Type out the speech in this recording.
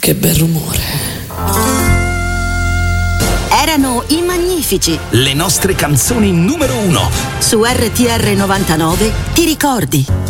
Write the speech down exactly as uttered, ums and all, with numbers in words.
Che bel rumore. Erano i Magnifici. Le nostre canzoni numero uno. Su R T R novantanove ti ricordi.